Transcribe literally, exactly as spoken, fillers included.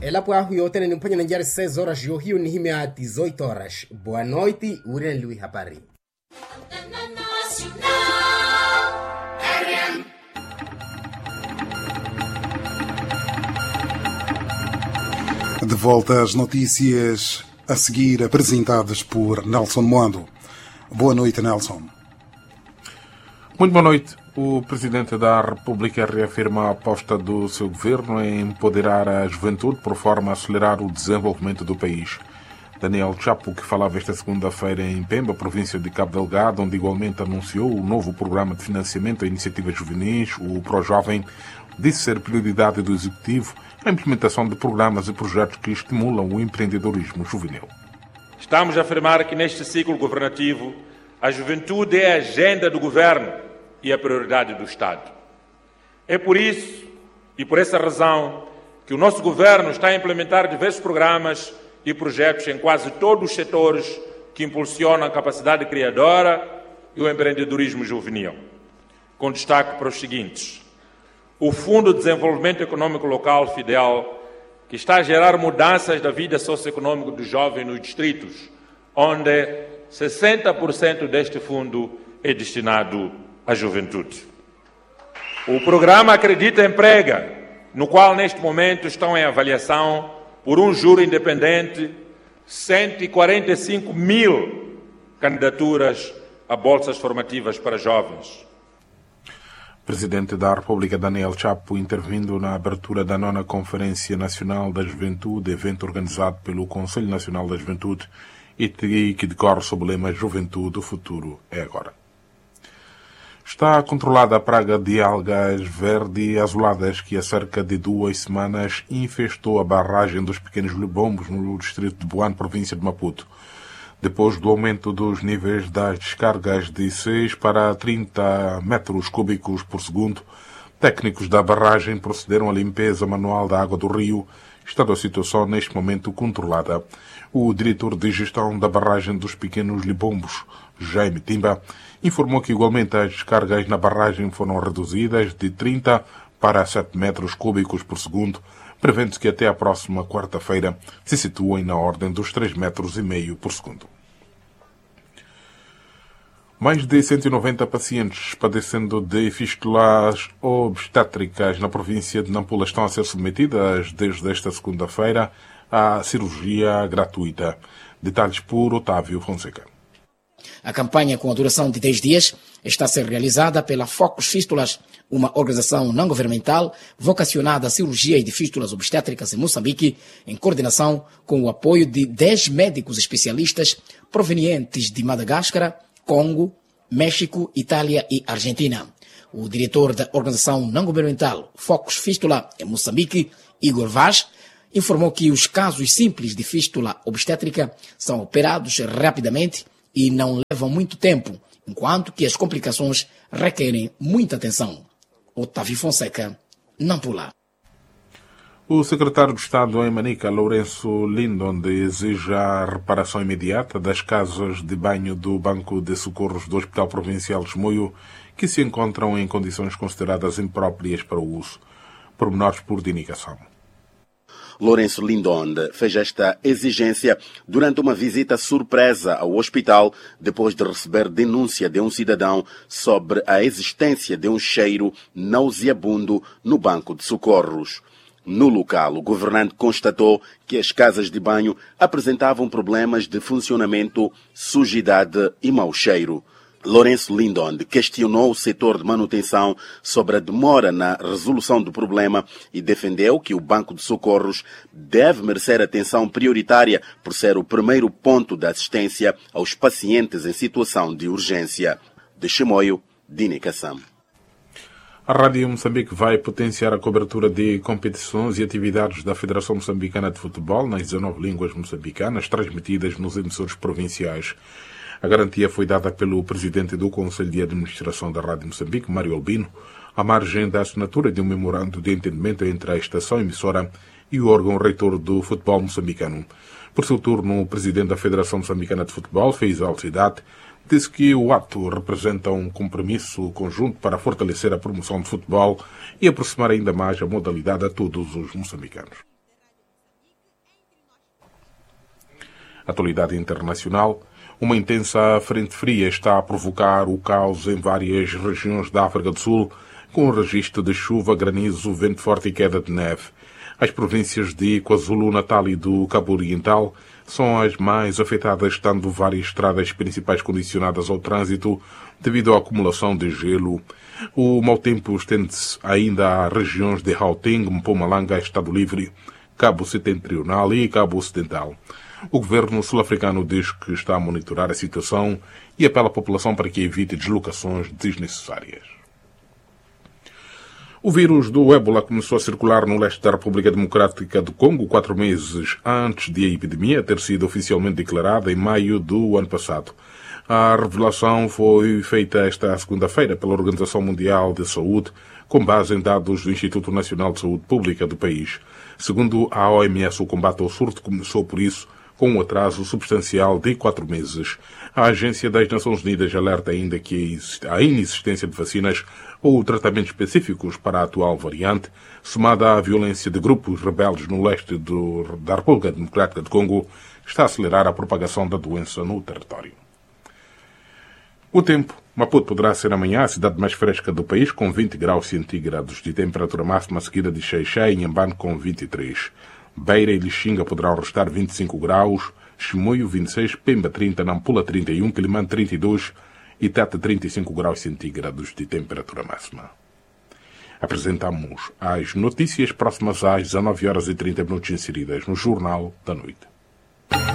ela pwahu yote ni mponya nanjari seis horas yo hiyo ni himea dezoito horas. Boa noite, uri lui habari. De volta às notícias a seguir apresentadas por Nelson Moando. Boa noite, Nelson. Muito boa noite. O Presidente da República reafirma a aposta do seu governo em empoderar a juventude por forma a acelerar o desenvolvimento do país. Daniel Chapo, que falava esta segunda-feira em Pemba, província de Cabo Delgado, onde igualmente anunciou o novo programa de financiamento a iniciativas juvenis, o ProJovem, disse ser prioridade do Executivo a implementação de programas e projetos que estimulam o empreendedorismo juvenil. Estamos a afirmar que neste ciclo governativo a juventude é a agenda do governo e a prioridade do Estado. É por isso e por essa razão que o nosso governo está a implementar diversos programas e projetos em quase todos os setores que impulsionam a capacidade criadora e o empreendedorismo juvenil. Com destaque para os seguintes: o Fundo de Desenvolvimento Econômico Local, FIDEL, que está a gerar mudanças da vida socioeconômica dos jovens nos distritos, onde sessenta por cento deste fundo é destinado à juventude. O programa Acredita Emprega, no qual neste momento estão em avaliação, por um júri independente, cento e quarenta e cinco mil candidaturas a bolsas formativas para jovens. Presidente da República Daniel Chapo intervindo na abertura da nona Conferência Nacional da Juventude, evento organizado pelo Conselho Nacional da Juventude e que decorre sob o lema Juventude, o futuro é agora. Está controlada a praga de algas verde azuladas que há cerca de duas semanas infestou a barragem dos Pequenos Libombos no distrito de Boane, província de Maputo. Depois do aumento dos níveis das descargas de seis para trinta metros cúbicos por segundo, técnicos da barragem procederam à limpeza manual da água do rio, estando a situação neste momento controlada. O diretor de gestão da barragem dos Pequenos Libombos, Jaime Timba, informou que igualmente as descargas na barragem foram reduzidas de trinta para sete metros cúbicos por segundo, prevendo-se que até a próxima quarta-feira se situem na ordem dos três metros e meio por segundo. Mais de cento e noventa pacientes padecendo de fístulas obstétricas na província de Nampula estão a ser submetidas desde esta segunda-feira à cirurgia gratuita. Detalhes por Otávio Fonseca. A campanha, com a duração de dez dias, está a ser realizada pela Focus Fístulas, uma organização não-governamental vocacionada à cirurgia de fístulas obstétricas em Moçambique, em coordenação com o apoio de dez médicos especialistas provenientes de Madagascar, Congo, México, Itália e Argentina. O diretor da organização não-governamental Focus Fístula em Moçambique, Igor Vaz, informou que os casos simples de fístula obstétrica são operados rapidamente e não levam muito tempo, enquanto que as complicações requerem muita atenção. Otávio Fonseca, Nampula. O secretário de Estado em Manica, Lourenço Lindon, exige a reparação imediata das casas de banho do Banco de Socorros do Hospital Provincial de Chimoio, que se encontram em condições consideradas impróprias para o uso. Pormenores por indicação. Lourenço Lindon fez esta exigência durante uma visita surpresa ao hospital depois de receber denúncia de um cidadão sobre a existência de um cheiro nauseabundo no banco de socorros. No local, o governante constatou que as casas de banho apresentavam problemas de funcionamento, sujidade e mau cheiro. Lourenço Lindon questionou o setor de manutenção sobre a demora na resolução do problema e defendeu que o Banco de Socorros deve merecer atenção prioritária por ser o primeiro ponto de assistência aos pacientes em situação de urgência. De Chimoio, Dini Kassam. A Rádio Moçambique vai potenciar a cobertura de competições e atividades da Federação Moçambicana de Futebol nas dezanove línguas moçambicanas transmitidas nos emissores provinciais. A garantia foi dada pelo presidente do Conselho de Administração da Rádio Moçambique, Mário Albino, à margem da assinatura de um memorando de entendimento entre a estação emissora e o órgão reitor do futebol moçambicano. Por seu turno, o presidente da Federação Moçambicana de Futebol, Feisal Cidade, disse que o ato representa um compromisso conjunto para fortalecer a promoção do futebol e aproximar ainda mais a modalidade a todos os moçambicanos. Atualidade internacional. Uma intensa frente fria está a provocar o caos em várias regiões da África do Sul, com o registro de chuva, granizo, vento forte e queda de neve. As províncias de KwaZulu-Natal e do Cabo Oriental são as mais afetadas, estando várias estradas principais condicionadas ao trânsito devido à acumulação de gelo. O mau tempo estende-se ainda a regiões de Gauteng, Mpumalanga, Estado Livre, Cabo Setentrional e Cabo Ocidental. O governo sul-africano diz que está a monitorar a situação e apela à população para que evite deslocações desnecessárias. O vírus do ébola começou a circular no leste da República Democrática do Congo quatro meses antes de a epidemia ter sido oficialmente declarada em maio do ano passado. A revelação foi feita esta segunda-feira pela Organização Mundial de Saúde, com base em dados do Instituto Nacional de Saúde Pública do país. Segundo a O M S, o combate ao surto começou, por isso, com um atraso substancial de quatro meses. A Agência das Nações Unidas alerta ainda que a inexistência de vacinas ou tratamentos específicos para a atual variante, somada à violência de grupos rebeldes no leste do, da República Democrática do Congo, está a acelerar a propagação da doença no território. O tempo. Maputo poderá ser amanhã a cidade mais fresca do país, com vinte graus centígrados de temperatura máxima, seguida de Xai-Xai e Inhambane com vinte e três. Beira e Lixinga poderão restar vinte e cinco graus, Chimoio vinte e seis, Pemba trinta, Nampula trinta e um, Quilimane trinta e dois e Tete trinta e cinco graus centígrados de temperatura máxima. Apresentamos as notícias próximas às dezanove horas e trinta minutos inseridas no Jornal da Noite.